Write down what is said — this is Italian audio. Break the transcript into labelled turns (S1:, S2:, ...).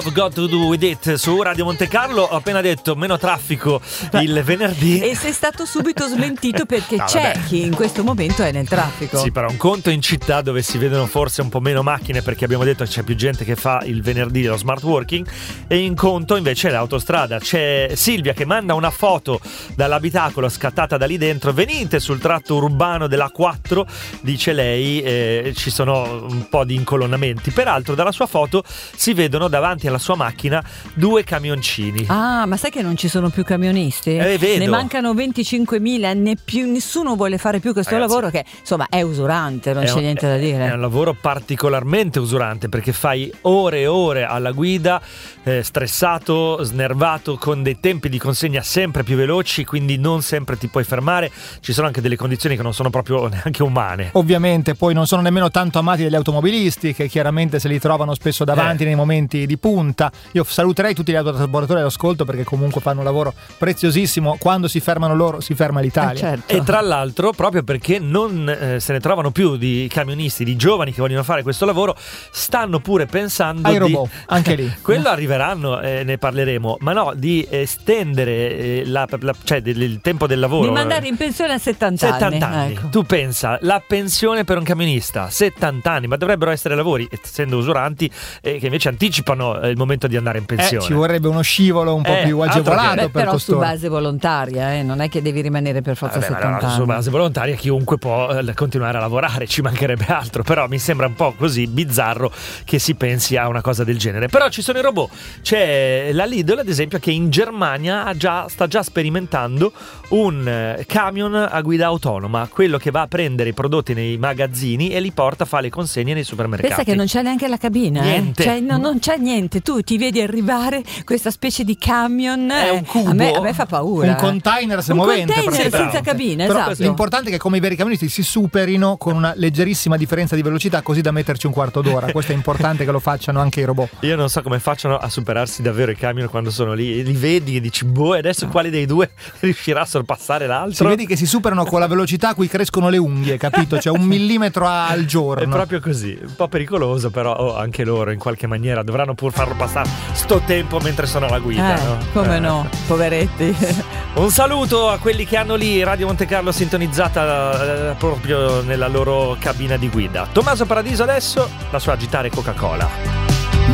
S1: Got to do with it su Radio Monte Carlo. Ho appena detto meno traffico il venerdì
S2: e sei stato subito smentito perché c'è chi in questo momento è nel traffico.
S1: Sì, però un conto in città dove si vedono forse un po' meno macchine, perché abbiamo detto che c'è più gente che fa il venerdì lo smart working, e in conto invece è l'autostrada. C'è Silvia che manda una foto dall'abitacolo scattata da lì dentro. Venite sul tratto urbano della 4, dice lei, ci sono un po' di incolonnamenti. Peraltro dalla sua foto si vedono davanti alla sua macchina 2 camioncini.
S2: Ah, ma sai che non ci sono più camionisti?
S1: Vedo.
S2: Ne mancano 25.000, nessuno vuole fare più questo lavoro che insomma è usurante, non c'è niente da dire.
S1: È un lavoro particolarmente usurante perché fai ore e ore alla guida, stressato, snervato, con dei tempi di consegna sempre più veloci, quindi non sempre ti puoi fermare. Ci sono anche delle condizioni che non sono proprio neanche umane.
S3: Ovviamente poi non sono nemmeno tanto amati dagli automobilisti, che chiaramente se li trovano spesso davanti nei momenti di punta. Io saluterei tutti gli autotrasportatori all'ascolto, perché comunque fanno un lavoro preziosissimo. Quando si fermano loro si ferma l'Italia.
S2: Certo.
S1: E tra l'altro, proprio perché non se ne trovano più di camionisti, di giovani che vogliono fare questo lavoro, stanno pure pensando
S3: ai robot, anche lì.
S1: Quello arriveranno, ne parleremo, ma no, di estendere cioè il tempo del lavoro.
S2: Di mandare in pensione a 70
S1: anni.
S2: Ecco.
S1: Tu pensa, la pensione per un camionista 70 anni, ma dovrebbero essere lavori, essendo usuranti, che invece anticipano il momento di andare in pensione.
S3: Ci vorrebbe uno scivolo un po' più agevolato per
S2: però
S3: costoro.
S2: su base volontaria, non è che devi rimanere per forza 70 anni.
S1: Su base volontaria chiunque può continuare a lavorare, ci mancherebbe altro, però mi sembra un po' così bizzarro che si pensi a una cosa del genere. Però ci sono i robot. C'è la Lidl, ad esempio, che in Germania sta già sperimentando un camion a guida autonoma, quello che va a prendere i prodotti nei magazzini e li porta a fare le consegne nei supermercati.
S2: Pensa che non c'è neanche la cabina.
S1: Niente.
S2: Cioè, non c'è niente. Tu ti vedi arrivare questa specie di camion.
S1: È un cubo.
S2: A me fa paura.
S3: Un container
S2: un
S3: semovente.
S2: container senza cabina,
S3: però
S2: esatto.
S3: l'importante è che come i veri camionisti si superino con una leggerissima differenza di velocità, così da metterci un quarto d'ora. Questo è importante che lo facciano anche i robot.
S1: Io non so come facciano a superarsi davvero i camion quando sono lì, li vedi e dici boh, e adesso quale dei due riuscirà a sorpassare l'altro?
S3: Si vedi che si superano con la velocità a cui crescono le unghie, capito? Cioè 1 millimetro al giorno.
S1: È proprio così, un po' pericoloso, però anche loro in qualche maniera dovranno pur farlo passare sto tempo mentre sono alla guida, no?
S2: Come no, poveretti.
S1: Un saluto a quelli che hanno lì Radio Monte Carlo sintonizzata proprio nella loro cabina di guida. Tommaso Paradiso adesso, la sua agitare Coca-Cola.